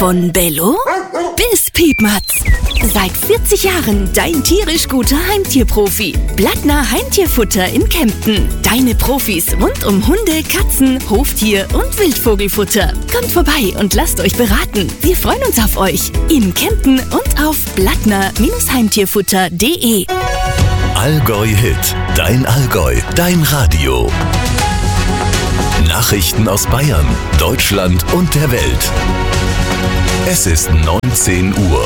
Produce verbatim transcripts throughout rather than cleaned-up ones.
Von Bello bis Piepmatz. Seit vierzig Jahren dein tierisch guter Heimtierprofi. Blattner Heimtierfutter in Kempten. Deine Profis rund um Hunde, Katzen, Hoftier und Wildvogelfutter. Kommt vorbei und lasst euch beraten. Wir freuen uns auf euch. In Kempten und auf blattner Heimtierfutter punkt de. Allgäu Hit. Dein Allgäu. Dein Radio. Nachrichten aus Bayern, Deutschland und der Welt. Es ist neunzehn Uhr.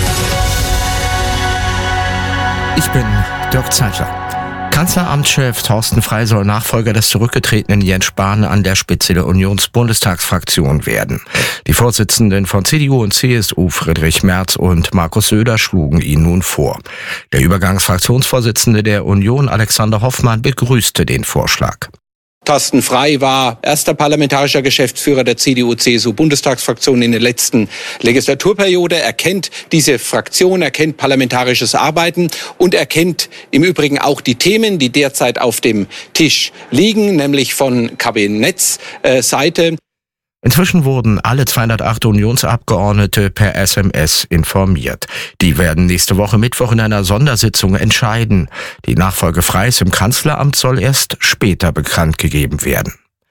Ich bin Dirk Zeitler. Kanzleramtschef Thorsten Frey soll Nachfolger des zurückgetretenen Jens Spahn an der Spitze der Unionsbundestagsfraktion werden. Die Vorsitzenden von C D U und C S U, Friedrich Merz und Markus Söder, schlugen ihn nun vor. Der Übergangsfraktionsvorsitzende der Union, Alexander Hoffmann, begrüßte den Vorschlag. Thorsten Frey war erster parlamentarischer Geschäftsführer der C D U C S U Bundestagsfraktion in der letzten Legislaturperiode. Er kennt diese Fraktion, er kennt parlamentarisches Arbeiten und er kennt im Übrigen auch die Themen, die derzeit auf dem Tisch liegen, nämlich von Kabinettsseite. Inzwischen wurden alle zweihundertacht Unionsabgeordnete per S M S informiert. Die werden nächste Woche Mittwoch in einer Sondersitzung entscheiden. Die Nachfolge Freys im Kanzleramt soll erst später bekannt gegeben werden.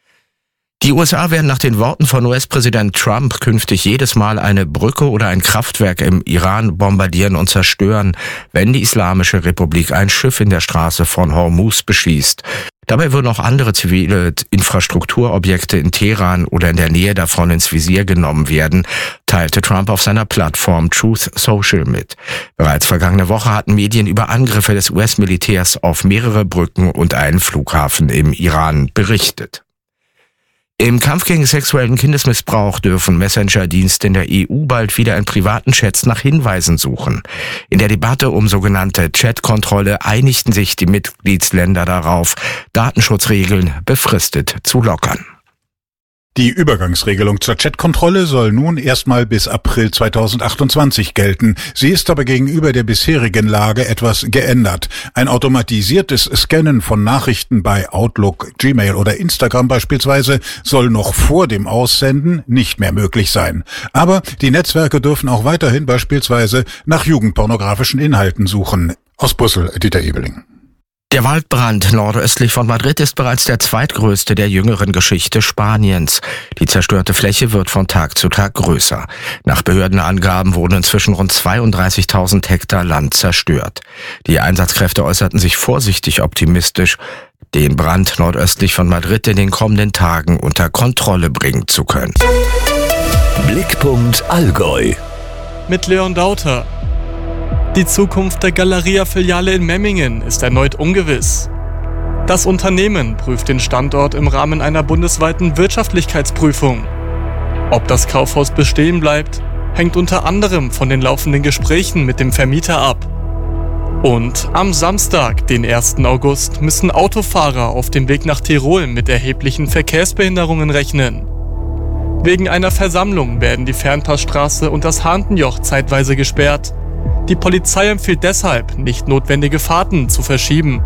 Die U S A werden nach den Worten von U S-Präsident Trump künftig jedes Mal eine Brücke oder ein Kraftwerk im Iran bombardieren und zerstören, wenn die Islamische Republik ein Schiff in der Straße von Hormuz beschießt. Dabei würden auch andere zivile Infrastrukturobjekte in Teheran oder in der Nähe davon ins Visier genommen werden, teilte Trump auf seiner Plattform Truth Social mit. Bereits vergangene Woche hatten Medien über Angriffe des U S-Militärs auf mehrere Brücken und einen Flughafen im Iran berichtet. Im Kampf gegen sexuellen Kindesmissbrauch dürfen Messenger-Dienste in der E U bald wieder in privaten Chats nach Hinweisen suchen. In der Debatte um sogenannte Chat-Kontrolle einigten sich die Mitgliedsländer darauf, Datenschutzregeln befristet zu lockern. Die Übergangsregelung zur Chatkontrolle soll nun erstmal bis April zweitausendachtundzwanzig gelten. Sie ist aber gegenüber der bisherigen Lage etwas geändert. Ein automatisiertes Scannen von Nachrichten bei Outlook, Gmail oder Instagram beispielsweise soll noch vor dem Aussenden nicht mehr möglich sein. Aber die Netzwerke dürfen auch weiterhin beispielsweise nach jugendpornografischen Inhalten suchen. Aus Brüssel, Dieter Ebeling. Der Waldbrand nordöstlich von Madrid ist bereits der zweitgrößte der jüngeren Geschichte Spaniens. Die zerstörte Fläche wird von Tag zu Tag größer. Nach Behördenangaben wurden inzwischen rund zweiunddreißigtausend Hektar Land zerstört. Die Einsatzkräfte äußerten sich vorsichtig optimistisch, den Brand nordöstlich von Madrid in den kommenden Tagen unter Kontrolle bringen zu können. Blickpunkt Allgäu. Mit Leon Dauter. Die Zukunft der Galeria-Filiale in Memmingen ist erneut ungewiss. Das Unternehmen prüft den Standort im Rahmen einer bundesweiten Wirtschaftlichkeitsprüfung. Ob das Kaufhaus bestehen bleibt, hängt unter anderem von den laufenden Gesprächen mit dem Vermieter ab. Und am Samstag, den ersten August, müssen Autofahrer auf dem Weg nach Tirol mit erheblichen Verkehrsbehinderungen rechnen. Wegen einer Versammlung werden die Fernpassstraße und das Hahntenjoch zeitweise gesperrt. Die Polizei empfiehlt deshalb, nicht notwendige Fahrten zu verschieben.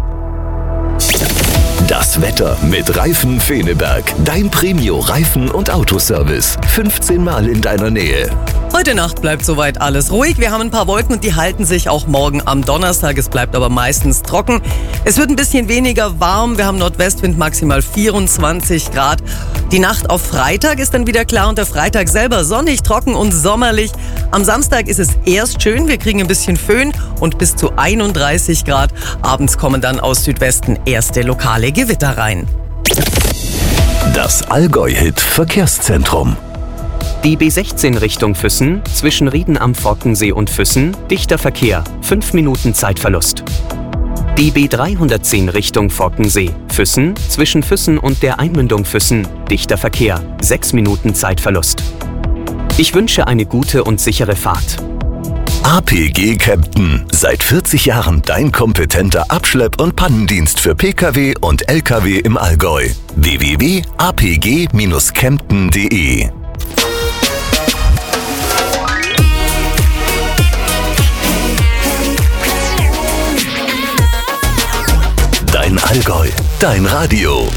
Das Wetter mit Reifen Feneberg. Dein Premio-Reifen- und Autoservice. fünfzehn Mal in deiner Nähe. Heute Nacht bleibt soweit alles ruhig. Wir haben ein paar Wolken und die halten sich auch morgen am Donnerstag. Es bleibt aber meistens trocken. Es wird ein bisschen weniger warm. Wir haben Nordwestwind maximal vierundzwanzig Grad. Die Nacht auf Freitag ist dann wieder klar und der Freitag selber sonnig, trocken und sommerlich. Am Samstag ist es erst schön. Wir kriegen ein bisschen Föhn und bis zu einunddreißig Grad. Abends kommen dann aus Südwesten erste lokale Gewitter rein. Das Allgäu-Hit Verkehrszentrum. Die B sechzehn Richtung Füssen, zwischen Rieden am Forkensee und Füssen, dichter Verkehr, fünf Minuten Zeitverlust. Die B dreihundertzehn Richtung Forkensee, Füssen, zwischen Füssen und der Einmündung Füssen, dichter Verkehr, sechs Minuten Zeitverlust. Ich wünsche eine gute und sichere Fahrt. A P G Kempten. Seit vierzig Jahren dein kompetenter Abschlepp- und Pannendienst für Pkw und Lkw im Allgäu. w w w punkt a p g dash kempten punkt de Dein Allgäu, dein Radio.